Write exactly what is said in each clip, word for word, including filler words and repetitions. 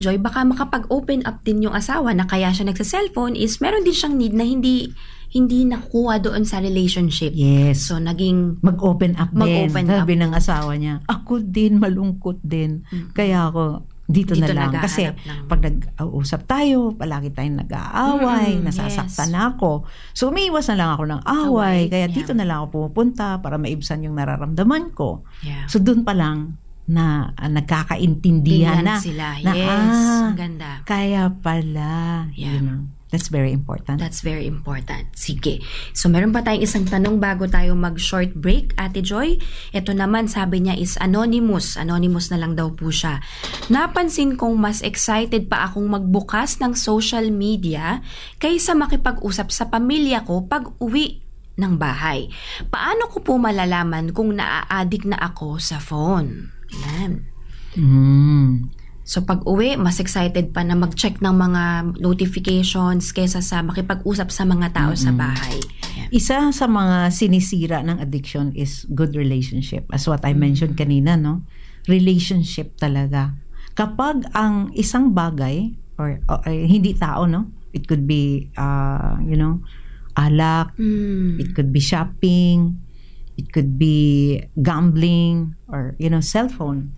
Joy, baka makapag-open up din yung asawa na kaya siya nagsa-cellphone is meron din siyang need na hindi hindi nakuha doon sa relationship. Yes. So, naging Mag-open up Mag-open din. up. Sabi ng asawa niya, ako din, malungkot din. Mm. Kaya ako, dito, Dito na lang. naghahanap Kasi ng- pag nag-uusap tayo, palagi tayong nag-aaway, Mm, nasasaktan yes. ako. So, umiiwas na lang ako ng away. Away, Kaya yeah. dito na lang ako pumupunta para maibsan yung nararamdaman ko. yeah. So, doon pa lang na uh, nagkakaintindihan Ganyan na. sila. na, Yes. ah, Ang ganda. Kaya pala. Yeah. You know, that's very important. That's very important. Sige. So, meron pa tayong isang tanong bago tayo mag-short break, Ate Joy. Ito naman, sabi niya is anonymous. Anonymous na lang daw po siya. Napansin kong mas excited pa akong magbukas ng social media kaysa makipag-usap sa pamilya ko pag uwi ng bahay. Paano ko po malalaman kung naa-addict na ako sa phone? Ayan. Mm. So pag uwi, mas excited pa na mag-check ng mga notifications kaysa sa makipag-usap sa mga tao sa bahay. Ayan. Isa sa mga sinisira ng addiction is good relationship. As what I mentioned kanina, no? Relationship talaga. Kapag ang isang bagay, or, or hindi tao, no? It could be, uh, you know, alak, Mm. it could be shopping, it could be gambling, or, you know, cellphone.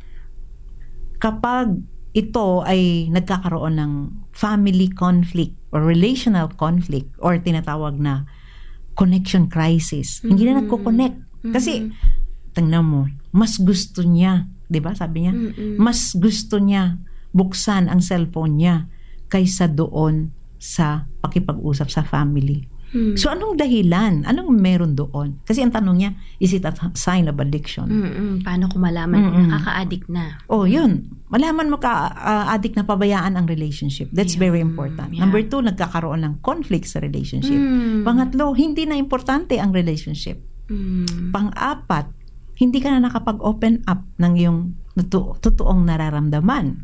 Kapag ito ay nagkakaroon ng family conflict or relational conflict or tinatawag na connection crisis, mm-hmm. hindi na nagko-connect. Kasi, mm-hmm. tingnan mo, mas gusto niya, di ba sabi niya, Mm-mm. mas gusto niya buksan ang cellphone niya kaysa doon sa pakipag-usap sa family. Mm. So, anong dahilan? Anong meron doon? Kasi ang tanong niya, is it a sign of addiction? Mm-mm. Paano ko malaman kung Mm-mm. nakaka-addict na? Oh, yun. Malaman mo ka, uh, addict na pabayaan ang relationship. That's Yeah. very important. Yeah. Number two, nagkakaroon ng conflict sa relationship. Mm. Pangatlo, hindi na importante ang relationship. Mm. Pang-apat, hindi ka na nakapag-open up ng iyong natu- totoong nararamdaman.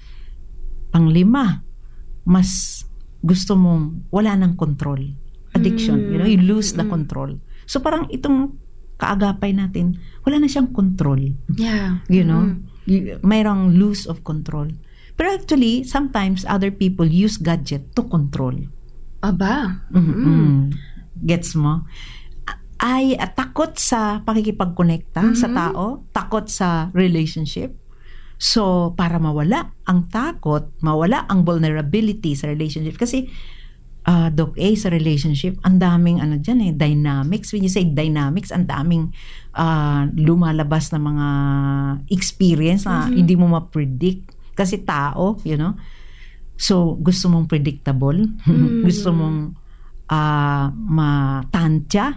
Panglima, mas gusto mong wala ng control. Addiction, Mm. you know, you lose the Mm. control. So parang itong kaagapay natin, wala na siyang control. Yeah. You know, Mm. y- mayroong lose of control. Pero actually, sometimes other people use gadget to control. Aba. Mm-mm. Gets mo? Ay uh, takot sa pakikipagkonekta Mm-hmm. sa tao, takot sa relationship. So, para mawala ang takot, mawala ang vulnerability sa relationship. Kasi, uh, Doc A, sa relationship, ang daming ano dyan eh, dynamics. When you say dynamics, ang daming uh, lumalabas na mga experience na Mm-hmm. hindi mo ma-predict. Kasi tao, you know. So, gusto mong predictable. Mm. Gusto mong uh, matansya.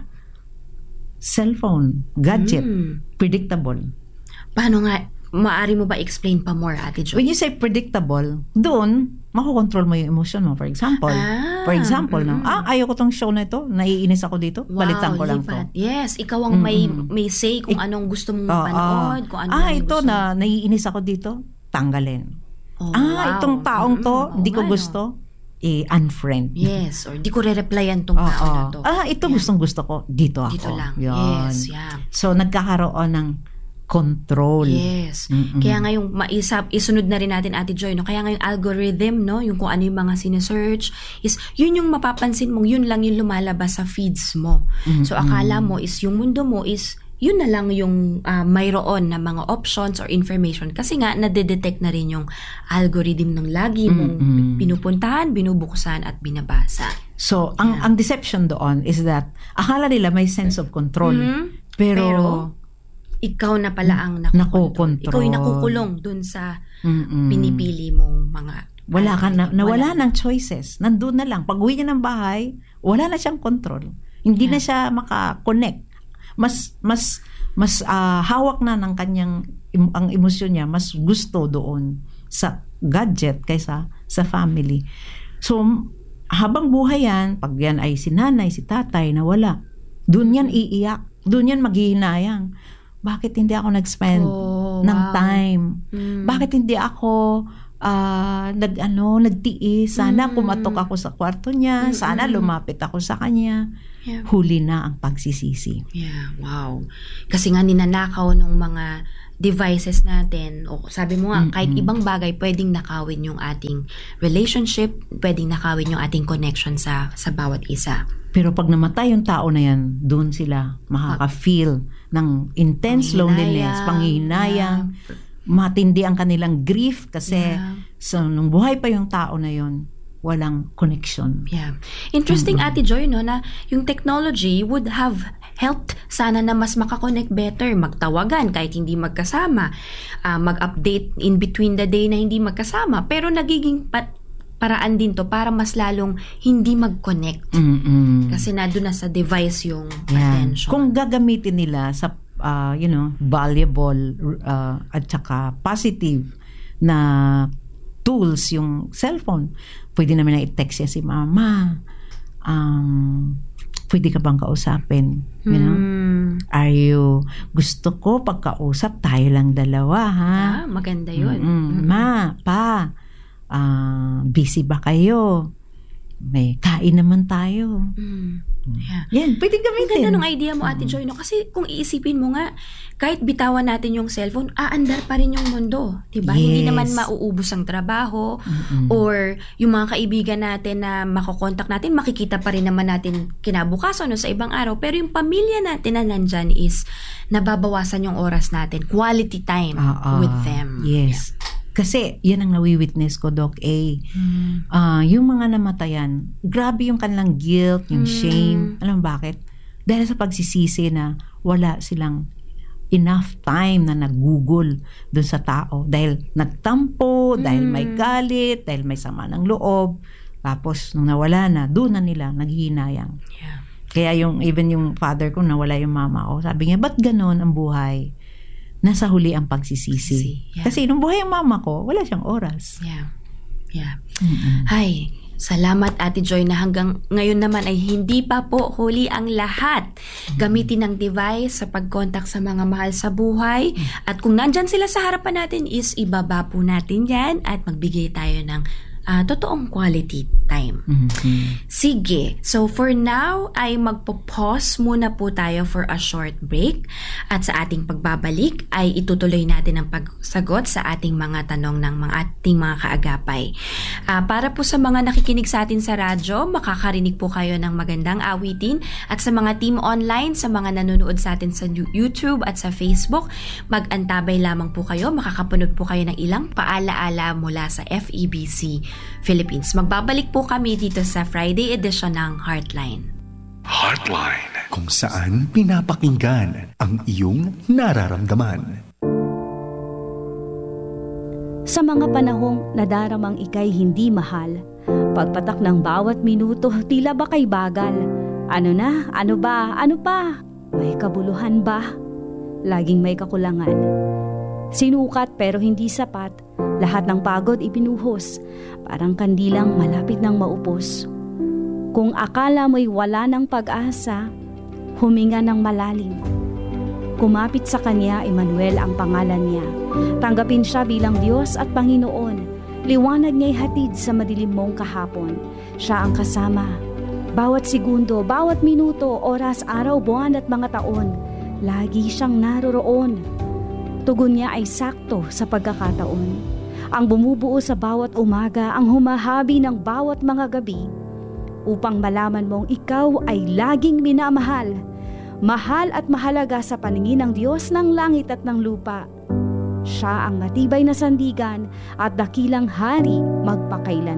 Cellphone, gadget, Mm. predictable. Paano nga, maaari mo ba explain pa more, Ate Jo? When you say predictable, doon, makokontrol mo yung emotion mo. For example, Ah, for example, no, mm-mm. ah, ayoko tong show na ito, naiinis ako dito, balitan ko lang to. lipat. Yes, ikaw ang may Mm-mm. may say kung Ik- anong gusto mong Oo. mapanood, kung ano ah, yung ito gusto. na, naiinis ako dito, tanggalin. Oh, ah, wow. itong taong to, Mm-mm. hindi Oo ko nga, no? gusto, eh, unfriend. Yes, or di ko re-replyan tong Oo. tao na to. Ah, ito Yeah. gustong gusto ko, dito ako. Dito lang. Yun. Yes, yeah. So, nagkakaroon ng control. Yes. Mm-mm. Kaya nga yung maisap, isunod na rin natin, Ate Joy, no? Kaya nga yung algorithm, no? Yung kung ano yung mga sinesearch, is yun yung mapapansin mong, yun lang yung lumalabas sa feeds mo. So, akala mo is yung mundo mo is yun na lang yung uh, mayroon na mga options or information. Kasi nga, nadedetect na rin yung algorithm ng lagi mong Mm-mm. pinupuntahan, binubuksan, at binabasa. So, ang Yeah. ang deception doon is that akala nila may sense of control. Mhm. Pero, Pero, ikaw na pala ang nakukontrol. Nakukontrol. Ikaw yung nakukulong dun sa mm-mm. pinipili mong mga wala ka na, algorithm. nawala Wala. ng choices. Nandun na lang. Pag uwi niya ng bahay, wala na siyang control. Hindi Yeah. na siya maka-connect. Mas mas mas ah, hawak na ng kanyang im- ang emosyon niya, mas gusto doon sa gadget kaysa sa family. So habang buhay yan, pag yan ay si nanay, si tatay na wala, doon yan iiyak, doon yan maghihinayang. Bakit hindi ako nag-spend Oh, ng wow. time? Mm. Bakit hindi ako ah, nag ano nagtiis? Sana Mm. pumatok ako sa kwarto niya, Mm-mm. sana lumapit ako sa kanya. Yeah. Huli na ang pagsisisi. Yeah, wow. Kasi nga ninanakaw ng mga devices natin, o sabi mo nga, Mm-mm. kahit ibang bagay, pwedeng nakawin yung ating relationship, pwedeng nakawin yung ating connection sa sa bawat isa. Pero pag namatay yung tao na yan, doon sila makaka-feel ng intense loneliness, panghihinayang, matindi ang kanilang grief kasi Yeah. so, nung buhay pa yung tao na yon, walang connection. Yeah. Interesting, Ate Joy, no, na yung technology would have helped sana na mas makakonect better, magtawagan kahit hindi magkasama, ah, mag-update in between the day na hindi magkasama, pero nagiging pa- paraan din to para mas lalong hindi mag-connect. Mm-mm. Kasi na doon na sa device yung Yan. attention. Kung gagamitin nila sa uh, you know, valuable uh, at saka positive na tools yung cellphone, pwede namin na i-text niya si mama. Um, pwede ka bang kausapin? You know? Hmm. Are you, gusto ko pagkausap tayo lang dalawa, ha? Ah, maganda yun. Mm-mm. Mm-mm. Ma, pa, ah, busy ba kayo? May kain naman tayo. Mm. Yeah. Yan, pwede Ang gamitin. ganda nung idea mo, Ate Joy, no? Kasi kung iisipin mo nga, kahit bitawan natin yung cellphone, aandar pa rin yung mundo. Diba? Hindi Yes. naman mauubos ang trabaho, Mm-mm. or yung mga kaibigan natin na makokontak natin, makikita pa rin naman natin kinabukasan no, sa ibang araw. Pero yung pamilya natin na nandyan is nababawasan yung oras natin. Quality time Ah, ah, with them. Yes. Kasi yan ang nawi-witness ko, Doc A. Mm. Ah, yung mga namatayan, grabe yung kanilang guilt, yung Mm. shame. Alam mo bakit? Dahil sa pagsisisi na wala silang enough time na nag-google dun sa tao. Dahil nagtampo, dahil may Mm. galit, dahil may sama ng loob. Tapos nung nawala na, doon na nila naghihinayang. Yeah. Kaya yung, even yung father ko, nawala yung mama ko. Sabi niya, ba't ganon ang buhay? Nasa huli ang pagsisisi. Yeah. Kasi nung buhay ang mama ko, wala siyang oras. Yeah. Yeah. Mm-mm. Ay, salamat Ate Joy na hanggang ngayon naman ay hindi pa po huli ang lahat. Gamitin ng device sa pag-contact sa mga mahal sa buhay. At kung nandyan sila sa harapan natin is ibaba po natin yan at magbigay tayo ng ah, totoong quality time. Mhm. Sige. So for now ay magpo-pause muna po tayo for a short break at sa ating pagbabalik ay itutuloy natin ang pagsagot sa ating mga tanong ng mga ating mga kaagapay. Ah, para po sa mga nakikinig sa atin sa radyo, makakarinig po kayo ng magandang awitin at sa mga team online, sa mga nanonood sa atin sa YouTube at sa Facebook, mag-antabay lamang po kayo, makakapunod po kayo ng ilang paalaala mula sa F E B C Philippines. Magbabalik po kami dito sa Friday edition ng Heartline. Heartline, kung saan pinapakinggan ang iyong nararamdaman. Sa mga panahong nadaramang ika'y hindi mahal, pagpatak ng bawat minuto tila ba kay bagal. Ano na? Ano ba? Ano pa? May kabuluhan ba? Laging may kakulangan. Sinukat pero hindi sapat, lahat ng pagod ibinuhos, parang kandilang malapit ng maupos. Kung akala mo'y wala ng pag-asa, huminga ng malalim. Kumapit sa kanya, Emmanuel ang pangalan niya. Tanggapin siya bilang Diyos at Panginoon. Liwanag niya'y hatid sa madilim mong kahapon. Siya ang kasama. Bawat segundo, bawat minuto, oras, araw, buwan at mga taon, lagi siyang naroroon. Tugon niya ay sakto sa pagkakataon. Ang bumubuo sa bawat umaga, ang humahabi ng bawat mga gabi, upang malaman mong ikaw ay laging minamahal. Mahal at mahalaga sa paningin ng Diyos ng langit at ng lupa. Siya ang matibay na sandigan at dakilang hari magpakailanman.